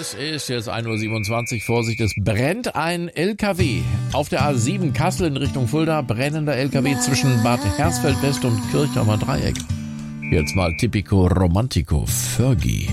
Es ist jetzt 1:27 Uhr. Vorsicht, es brennt ein LKW. Auf der A7 Kassel in Richtung Fulda, brennender LKW zwischen Bad Hersfeld West und Kirchheimer Dreieck. Jetzt mal Typico Romantico, Fergie.